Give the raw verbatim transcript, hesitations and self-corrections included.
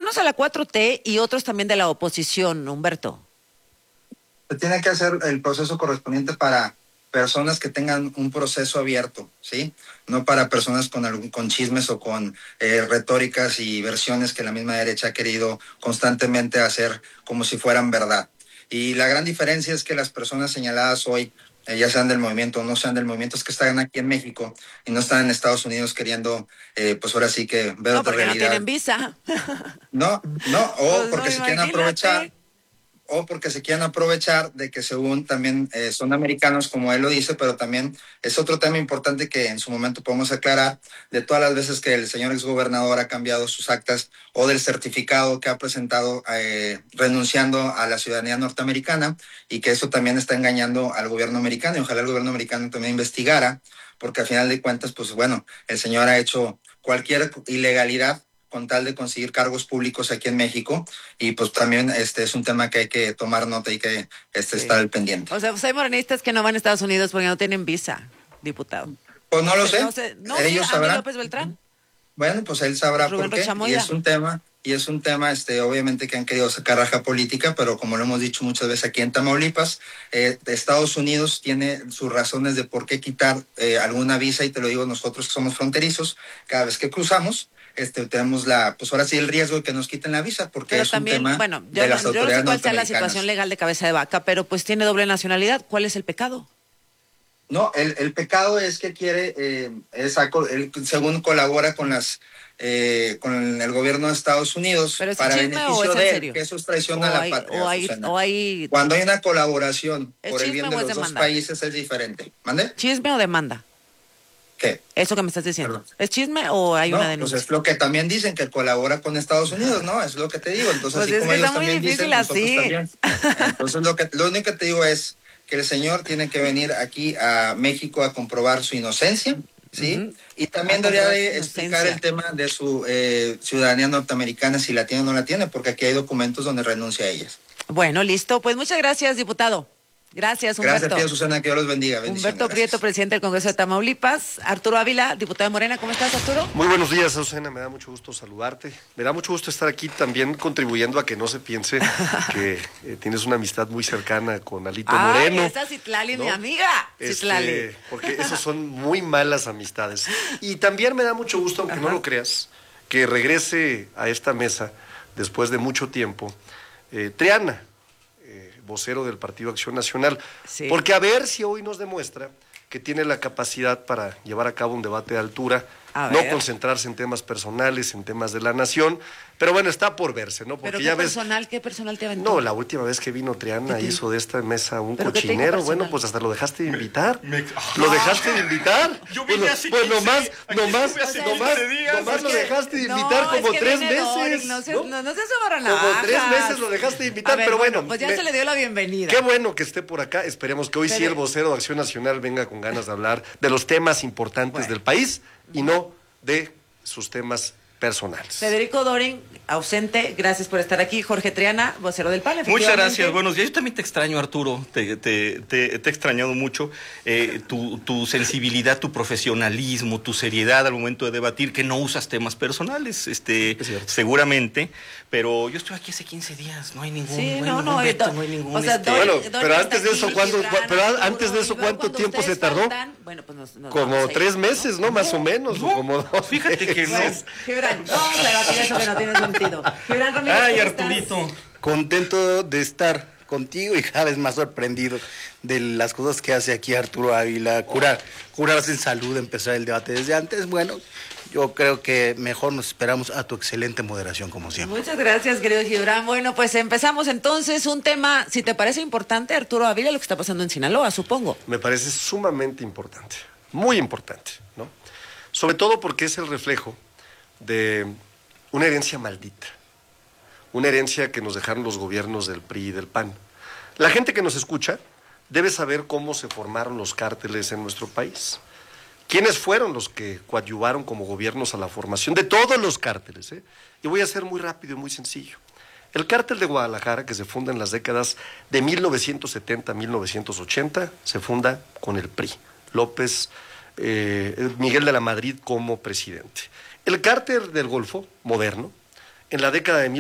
unos a la cuatro T y otros también de la oposición, Humberto. Se tiene que hacer el proceso correspondiente para personas que tengan un proceso abierto, ¿sí? No para personas con, algún, con chismes o con eh, retóricas y versiones que la misma derecha ha querido constantemente hacer como si fueran verdad. Y la gran diferencia es que las personas señaladas hoy, eh, ya sean del movimiento o no sean del movimiento, es que están aquí en México y no están en Estados Unidos queriendo, eh, pues ahora sí que ver No, otra porque no realidad. tienen visa. No, no, o Pues porque no, se quieren imagínate. aprovechar o porque se quieren aprovechar de que según también eh, son americanos, como él lo dice, pero también es otro tema importante que en su momento podemos aclarar, de todas las veces que el señor exgobernador ha cambiado sus actas o del certificado que ha presentado eh, renunciando a la ciudadanía norteamericana, y que eso también está engañando al gobierno americano, y ojalá el gobierno americano también investigara, porque al final de cuentas, pues bueno, el señor ha hecho cualquier ilegalidad con tal de conseguir cargos públicos aquí en México, y pues también este es un tema que hay que tomar nota y que este, Sí. estar al pendiente. O sea, pues hay morenistas que no van a Estados Unidos porque no tienen visa, diputado. Pues no, no lo sé, sé, no sé, no, ellos sí, sabrán. Andy López Beltrán. Bueno, pues él sabrá Rubén por qué, Rocha y Moya. es un tema, y es un tema, este, obviamente que han querido sacar raja política, pero como lo hemos dicho muchas veces aquí en Tamaulipas, eh, Estados Unidos tiene sus razones de por qué quitar eh, alguna visa, y te lo digo nosotros que somos fronterizos, cada vez que cruzamos, este, tenemos la, pues ahora sí el riesgo de que nos quiten la visa, porque Pero es también, un tema bueno, yo, de no, las yo no autoridades sé cuál sea la norteamericanas. situación legal de Cabeza de Vaca, pero pues tiene doble nacionalidad. ¿Cuál es el pecado? No, el, el pecado es que quiere, eh, es, él, según colabora con las eh, con el gobierno de Estados Unidos ¿Pero es para chisme o es beneficio en de él, serio? que eso es traición O a la hay, patria, o hay, Susana. o hay... Cuando hay una colaboración ¿Es por el chisme bien de o es los dos demanda? países es diferente. ¿Mande? ¿Chisme o demanda? ¿Qué? Eso que me estás diciendo. Perdón. ¿Es chisme o hay No, una pues denuncia? es lo que también dicen, que colabora con Estados Unidos, ¿no? Es lo que te digo. Entonces, Pues así es como que ellos está muy también difícil dicen, nosotros así. también. Entonces, lo, que, lo único que te digo es que el señor tiene que venir aquí a México a comprobar su inocencia, ¿sí? Ujú. Y también A debería comprobar de su explicar inocencia. el tema de su eh, ciudadanía norteamericana, si la tiene o no la tiene, porque aquí hay documentos donde renuncia a ellas. Bueno, listo. Pues muchas gracias, diputado. Gracias, Humberto. Gracias, Pía Susana, que Dios los bendiga. Bendiciones. Humberto Prieto, Gracias. presidente del Congreso de Tamaulipas. Arturo Ávila, diputado de Morena. ¿Cómo estás, Arturo? Muy buenos días, Susana. Me da mucho gusto saludarte. Me da mucho gusto estar aquí también contribuyendo a que no se piense que eh, tienes una amistad muy cercana con Alito Ay, Moreno. esa Citlali es ¿no? mi amiga. Este, Citlali. porque esas son muy malas amistades. Y también me da mucho gusto, aunque Ajá. no lo creas, que regrese a esta mesa después de mucho tiempo eh, Triana, eh, vocero del Partido Acción Nacional. Sí. Porque a ver si hoy nos demuestra que tiene la capacidad para llevar a cabo un debate de altura, A no ver. concentrarse en temas personales, en temas de la nación, pero bueno, está por verse, ¿no? Porque ¿Pero qué ya ves, personal, qué personal te aventó? no, la última vez que vino Triana ¿Qué te hizo de esta mesa un ¿Pero qué te dijo cochinero, personal? bueno, pues hasta lo dejaste de invitar. Me- ¿Lo dejaste de invitar? Yo vine Pues, hace pues quince nomás, días. Aquí nomás, estuve hace nomás, quince días. nomás Es lo que- dejaste de No, invitar como es que tres viene meses. Doric, no seas- ¿no? no, no seas amaranajas. Como tres meses lo dejaste de invitar, A ver, pero bueno. Pues ya me- se le dio la bienvenida. Qué bueno que esté por acá. Esperemos que hoy sí Pero- el vocero de Acción Nacional venga con ganas de hablar de los temas importantes Bueno. del país y no de sus temas personales. Federico Dorin, ausente, gracias por estar aquí. Jorge Triana, vocero del P A N. Muchas efectivamente. gracias, buenos días. Yo también te extraño, Arturo, te, te, te, te he extrañado mucho. Eh, tu, tu sensibilidad, tu profesionalismo, tu seriedad al momento de debatir, que no usas temas personales, este, Es cierto. seguramente, pero yo estoy aquí hace quince días, no hay ningún, Sí, no hay no, ningún no, veto, Do- no hay ningún... o sea, este, Dorin- Bueno, Dorin pero está antes de eso, aquí, ¿cuánto- Gibran, pero Arturo, antes de eso, y luego ¿cuánto cuando tiempo se ustedes tardó? faltan, bueno, pues nos, nos Como vamos a ir, tres ¿no? meses, ¿no? Más o menos, o como dos. Fíjate que no. Pues, Gibran, no vamos a debatir eso que no tiene sentido. Gibran Ramírez, Ay, ¿cómo estás? Arturito. Contento de estar contigo y cada vez más sorprendido de las cosas que hace aquí Arturo Ávila. Curar, curarse en salud, empezar el debate desde antes. Bueno, yo creo que mejor nos esperamos a tu excelente moderación, como siempre. Muchas gracias, querido Gibran. Bueno, pues empezamos entonces un tema, si te parece importante, Arturo Ávila, lo que está pasando en Sinaloa, supongo. Me parece sumamente importante, muy importante, ¿no? Sobre todo porque es el reflejo de una herencia maldita, una herencia que nos dejaron los gobiernos del P R I y del P A N. La gente que nos escucha debe saber cómo se formaron los cárteles en nuestro país. ¿Quiénes fueron los que coadyuvaron como gobiernos a la formación de todos los cárteles? ¿eh? Y voy a ser muy rápido y muy sencillo. El cártel de Guadalajara, que se funda en las décadas de mil novecientos setenta a mil novecientos ochenta, se funda con el P R I. López, eh, Miguel de la Madrid como presidente. El cártel del Golfo, moderno, en la década de